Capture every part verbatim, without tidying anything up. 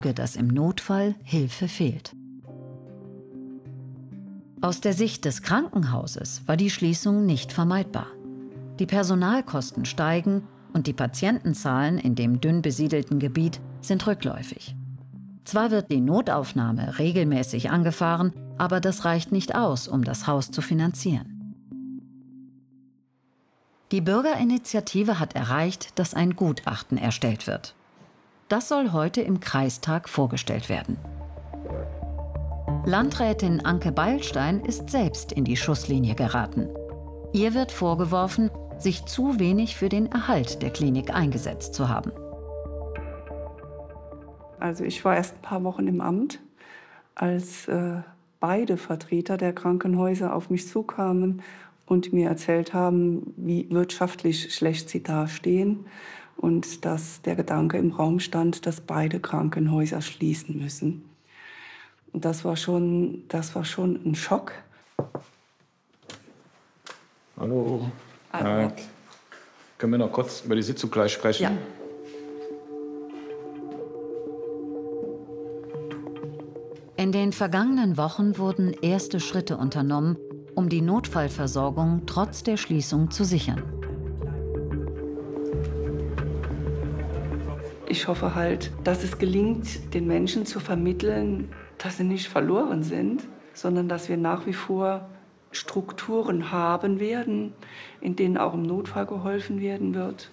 dass im Notfall Hilfe fehlt. Aus der Sicht des Krankenhauses war die Schließung nicht vermeidbar. Die Personalkosten steigen und die Patientenzahlen in dem dünn besiedelten Gebiet sind rückläufig. Zwar wird die Notaufnahme regelmäßig angefahren, aber das reicht nicht aus, um das Haus zu finanzieren. Die Bürgerinitiative hat erreicht, dass ein Gutachten erstellt wird. Das soll heute im Kreistag vorgestellt werden. Landrätin Anke Beilstein ist selbst in die Schusslinie geraten. Ihr wird vorgeworfen, sich zu wenig für den Erhalt der Klinik eingesetzt zu haben. Also ich war erst ein paar Wochen im Amt, als äh, beide Vertreter der Krankenhäuser auf mich zukamen und mir erzählt haben, wie wirtschaftlich schlecht sie dastehen und dass der Gedanke im Raum stand, dass beide Krankenhäuser schließen müssen. Und das war schon, das war schon ein Schock. Hallo. Hallo. Äh, können wir noch kurz über die Sitzung gleich sprechen? Ja. In den vergangenen Wochen wurden erste Schritte unternommen, um die Notfallversorgung trotz der Schließung zu sichern. Ich hoffe halt, dass es gelingt, den Menschen zu vermitteln, dass sie nicht verloren sind, sondern dass wir nach wie vor Strukturen haben werden, in denen auch im Notfall geholfen werden wird.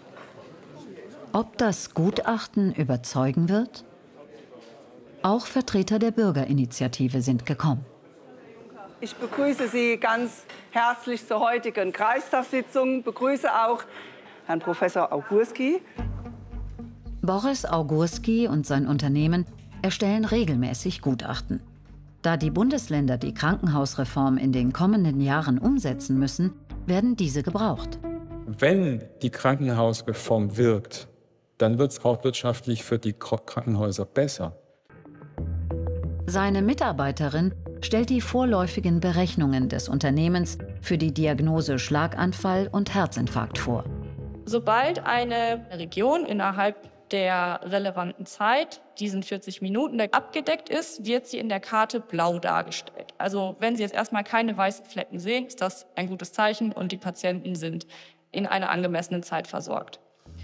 Ob das Gutachten überzeugen wird? Auch Vertreter der Bürgerinitiative sind gekommen. Ich begrüße Sie ganz herzlich zur heutigen Kreistagssitzung. Ich begrüße auch Herrn Professor Augurski. Boris Augurski und sein Unternehmen erstellen regelmäßig Gutachten. Da die Bundesländer die Krankenhausreform in den kommenden Jahren umsetzen müssen, werden diese gebraucht. Wenn die Krankenhausreform wirkt, dann wird es auch wirtschaftlich für die Krankenhäuser besser. Seine Mitarbeiterin stellt die vorläufigen Berechnungen des Unternehmens für die Diagnose Schlaganfall und Herzinfarkt vor. Sobald eine Region innerhalb der relevanten Zeit, diesen vierzig Minuten, abgedeckt ist, wird sie in der Karte blau dargestellt. Also wenn Sie jetzt erstmal keine weißen Flecken sehen, ist das ein gutes Zeichen und die Patienten sind in einer angemessenen Zeit versorgt.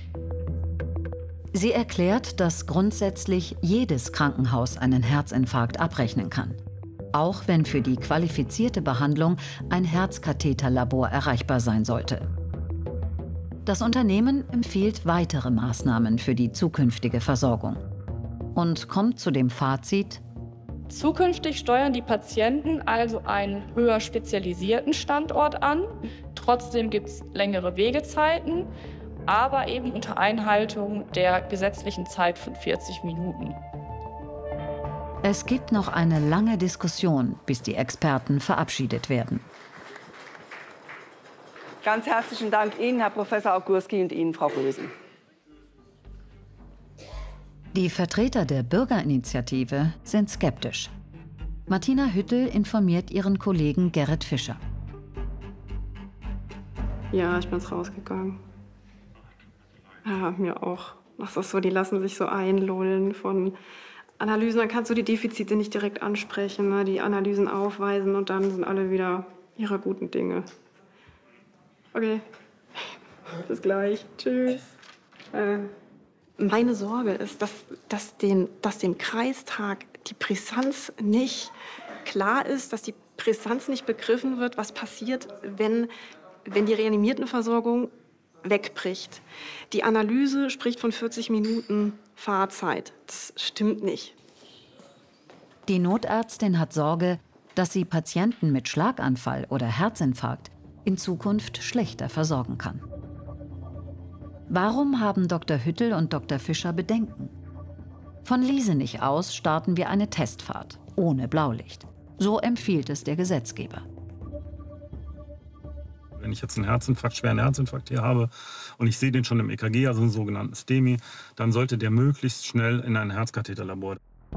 Sie erklärt, dass grundsätzlich jedes Krankenhaus einen Herzinfarkt abrechnen kann. Auch wenn für die qualifizierte Behandlung ein Herzkatheterlabor erreichbar sein sollte. Das Unternehmen empfiehlt weitere Maßnahmen für die zukünftige Versorgung und kommt zu dem Fazit: Zukünftig steuern die Patienten also einen höher spezialisierten Standort an. Trotzdem gibt es längere Wegezeiten, aber eben unter Einhaltung der gesetzlichen Zeit von vierzig Minuten. Es gibt noch eine lange Diskussion, bis die Experten verabschiedet werden. Ganz herzlichen Dank Ihnen, Herr Professor Augurski, und Ihnen, Frau Rösen. Die Vertreter der Bürgerinitiative sind skeptisch. Martina Hüttel informiert ihren Kollegen Gerrit Fischer. Ja, ich bin rausgegangen. Ja, mir auch. Das ist so, die lassen sich so einlullen von Analysen. Dann kannst du die Defizite nicht direkt ansprechen, ne? Die Analysen aufweisen und dann sind alle wieder ihre guten Dinge. Okay, bis gleich. Tschüss. Äh, meine Sorge ist, dass, dass, den, dass dem Kreistag die Brisanz nicht klar ist, dass die Brisanz nicht begriffen wird, was passiert, wenn, wenn die Reanimiertenversorgung wegbricht. Die Analyse spricht von vierzig Minuten Fahrzeit. Das stimmt nicht. Die Notärztin hat Sorge, dass sie Patienten mit Schlaganfall oder Herzinfarkt in Zukunft schlechter versorgen kann. Warum haben Doktor Hüttel und Doktor Fischer Bedenken? Von Liesenich aus starten wir eine Testfahrt ohne Blaulicht. So empfiehlt es der Gesetzgeber. Wenn ich jetzt einen Herzinfarkt, schweren Herzinfarkt hier habe und ich sehe den schon im E K G, also einen sogenannten STEMI, dann sollte der möglichst schnell in ein Herzkatheterlabor.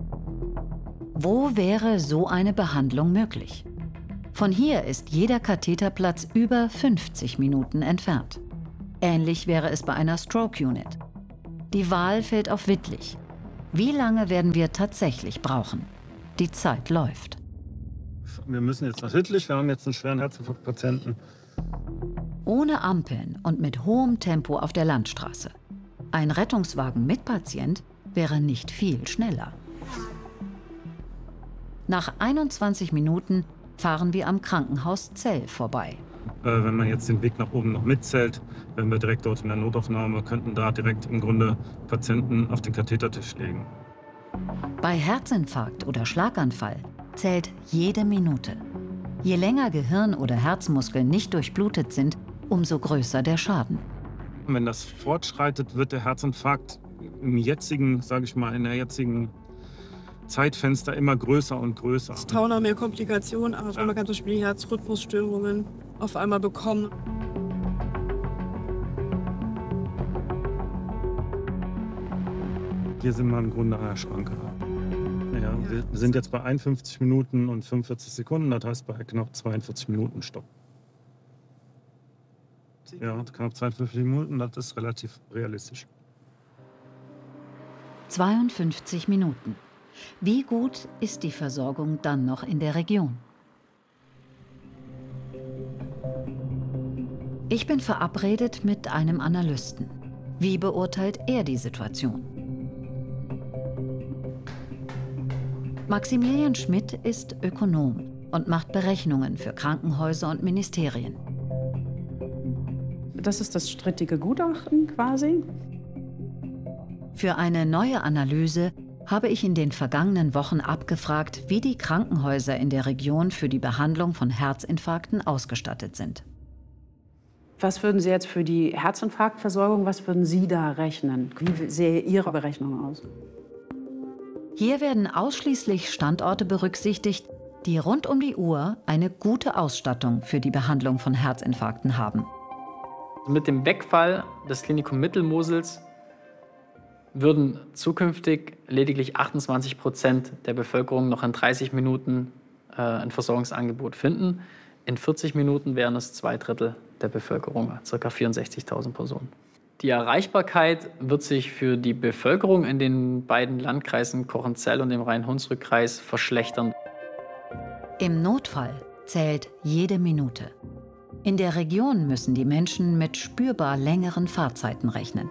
Wo wäre so eine Behandlung möglich? Von hier ist jeder Katheterplatz über fünfzig Minuten entfernt. Ähnlich wäre es bei einer Stroke Unit. Die Wahl fällt auf Wittlich. Wie lange werden wir tatsächlich brauchen? Die Zeit läuft. Wir müssen jetzt nach Hittlich, wir haben jetzt einen schweren Herzinfarktpatienten. Ohne Ampeln und mit hohem Tempo auf der Landstraße. Ein Rettungswagen mit Patient wäre nicht viel schneller. Nach einundzwanzig Minuten fahren wir am Krankenhaus Zell vorbei. Äh, wenn man jetzt den Weg nach oben noch mitzählt, wären wir direkt dort in der Notaufnahme, könnten da direkt im Grunde Patienten auf den Kathetertisch legen. Bei Herzinfarkt oder Schlaganfall zählt jede Minute. Je länger Gehirn oder Herzmuskeln nicht durchblutet sind, umso größer der Schaden. Wenn das fortschreitet, wird der Herzinfarkt im jetzigen, sage ich mal, in der jetzigen Zeitfenster immer größer und größer. Es tauchen auch mehr Komplikationen auf. Man kann zum Beispiel Herzrhythmusstörungen auf einmal bekommen. Hier sind wir im Grunde an der Schranke. Ja, wir sind jetzt bei einundfünfzig Minuten und fünfundvierzig Sekunden, das heißt bei knapp zweiundvierzig Minuten Stopp. Ja, knapp zweiundfünfzig Minuten, das ist relativ realistisch. zweiundfünfzig Minuten. Wie gut ist die Versorgung dann noch in der Region? Ich bin verabredet mit einem Analysten. Wie beurteilt er die Situation? Maximilian Schmidt ist Ökonom und macht Berechnungen für Krankenhäuser und Ministerien. Das ist das strittige Gutachten quasi. Für eine neue Analyse habe ich in den vergangenen Wochen abgefragt, wie die Krankenhäuser in der Region für die Behandlung von Herzinfarkten ausgestattet sind. Was würden Sie jetzt für die Herzinfarktversorgung, was würden Sie da rechnen? Wie sähe Ihre Berechnung aus? Hier werden ausschließlich Standorte berücksichtigt, die rund um die Uhr eine gute Ausstattung für die Behandlung von Herzinfarkten haben. Mit dem Wegfall des Klinikum Mittelmosels würden zukünftig lediglich achtundzwanzig Prozent der Bevölkerung noch in dreißig Minuten äh, ein Versorgungsangebot finden. In vierzig Minuten wären es zwei Drittel der Bevölkerung, ca. vierundsechzigtausend Personen. Die Erreichbarkeit wird sich für die Bevölkerung in den beiden Landkreisen Kochenzell und dem Rhein-Hunsrück-Kreis verschlechtern. Im Notfall zählt jede Minute. In der Region müssen die Menschen mit spürbar längeren Fahrzeiten rechnen.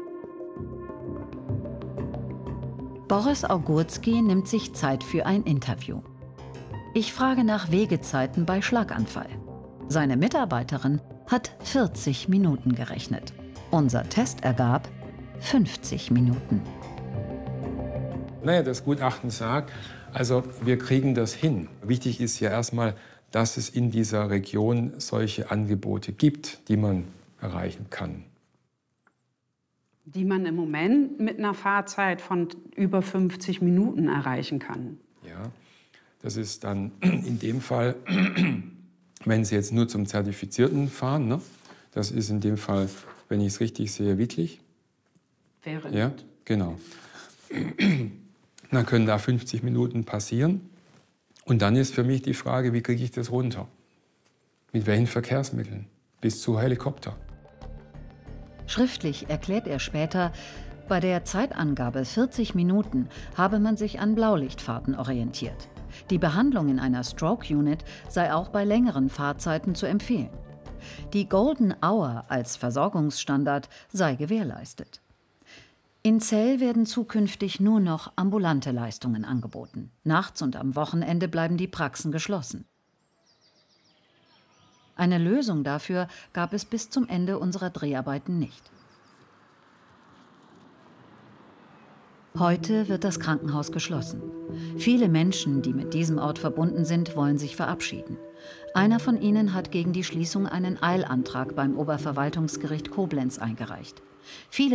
Boris Augurski nimmt sich Zeit für ein Interview. Ich frage nach Wegezeiten bei Schlaganfall. Seine Mitarbeiterin hat vierzig Minuten gerechnet. Unser Test ergab fünfzig Minuten. Naja, das Gutachten sagt, also wir kriegen das hin. Wichtig ist ja erstmal, dass es in dieser Region solche Angebote gibt, die man erreichen kann. Die man im Moment mit einer Fahrzeit von über fünfzig Minuten erreichen kann. Ja, das ist dann in dem Fall, wenn Sie jetzt nur zum Zertifizierten fahren, ne? Das ist in dem Fall, wenn ich es richtig sehe, Wittlich. Wäre ja, nicht. Genau. Dann können da fünfzig Minuten passieren. Und dann ist für mich die Frage, wie kriege ich das runter? Mit welchen Verkehrsmitteln? Bis zu Helikopter. Schriftlich erklärt er später, bei der Zeitangabe vierzig Minuten habe man sich an Blaulichtfahrten orientiert. Die Behandlung in einer Stroke Unit sei auch bei längeren Fahrzeiten zu empfehlen. Die Golden Hour als Versorgungsstandard sei gewährleistet. In Zell werden zukünftig nur noch ambulante Leistungen angeboten. Nachts und am Wochenende bleiben die Praxen geschlossen. Eine Lösung dafür gab es bis zum Ende unserer Dreharbeiten nicht. Heute wird das Krankenhaus geschlossen. Viele Menschen, die mit diesem Ort verbunden sind, wollen sich verabschieden. Einer von ihnen hat gegen die Schließung einen Eilantrag beim Oberverwaltungsgericht Koblenz eingereicht. Viele